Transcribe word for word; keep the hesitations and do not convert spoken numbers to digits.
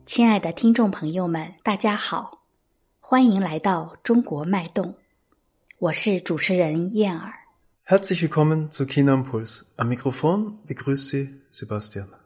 亲爱的听众朋友们，大家好，欢迎来到中国脉动，我是主持人燕儿。 Herzlich willkommen zu China Impuls. Am Mikrofon begrüßt Sie Sebastian.